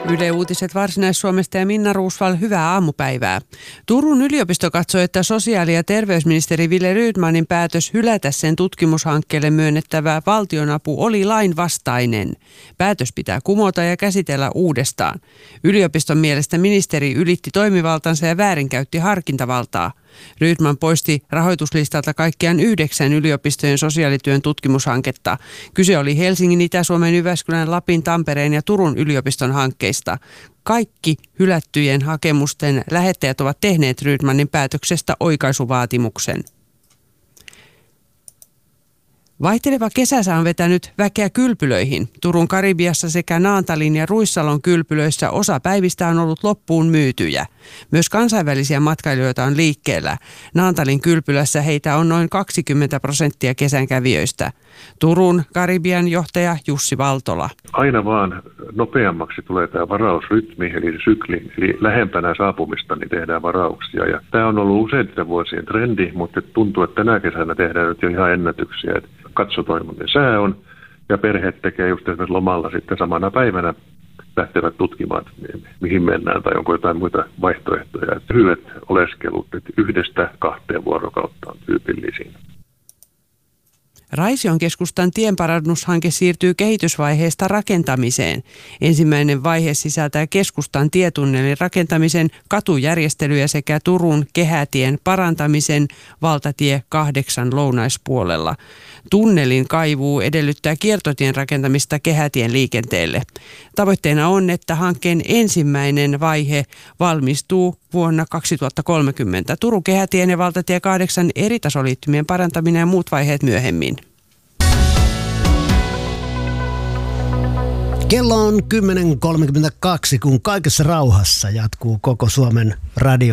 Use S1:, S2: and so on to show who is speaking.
S1: Yle Uutiset Varsinais-Suomesta ja Minna Ruusval, hyvää aamupäivää. Turun yliopisto katsoi, että sosiaali- ja terveysministeri Wille Rydmanin päätös hylätä sen tutkimushankkeelle myönnettävä valtionapu oli lainvastainen. Päätös pitää kumota ja käsitellä uudestaan. Yliopiston mielestä ministeri ylitti toimivaltansa ja väärinkäytti harkintavaltaa. Rydman poisti rahoituslistalta kaikkiaan 9 yliopistojen sosiaalityön tutkimushanketta. Kyse oli Helsingin, Itä-Suomen, Jyväskylän, Lapin, Tampereen ja Turun yliopiston hankkeista. Kaikki hylättyjen hakemusten lähettäjät ovat tehneet Rydmanin päätöksestä oikaisuvaatimuksen. Vaihteleva kesäsää on vetänyt väkeä kylpylöihin. Turun Karibiassa sekä Naantalin ja Ruissalon kylpylöissä osa päivistä on ollut loppuun myytyjä. Myös kansainvälisiä matkailijoita on liikkeellä. Naantalin kylpylässä heitä on noin 20% kesänkävijöistä. Turun Karibian johtaja Jussi Valtola.
S2: Aina vaan nopeammaksi tulee tämä varausrytmi, eli sykli, eli lähempänä saapumista niin tehdään varauksia. Ja tämä on ollut useiden vuosien trendi, mutta tuntuu, että tänä kesänä tehdään nyt jo ihan ennätyksiä. Katsotaan, miten sää on, ja perheet tekee just esimerkiksi lomalla sitten samana päivänä lähtevät tutkimaan, mihin mennään, tai onko jotain muita vaihtoehtoja. Lyhyet oleskelut 1-2 vuorokautta on tyypillisin.
S1: Raision keskustan tienparannushanke siirtyy kehitysvaiheesta rakentamiseen. Ensimmäinen vaihe sisältää keskustan tietunnelin rakentamisen, katujärjestelyjä sekä Turun kehätien parantamisen valtatie 8 lounaispuolella. Tunnelin kaivuu edellyttää kiertotien rakentamista kehätien liikenteelle. Tavoitteena on, että hankkeen ensimmäinen vaihe valmistuu vuonna 2030. Turun kehätien ja valtatie 8 eritasoliittymien parantaminen ja muut vaiheet myöhemmin.
S3: Kello on 10.32, kun kaikessa rauhassa jatkuu koko Suomen radio.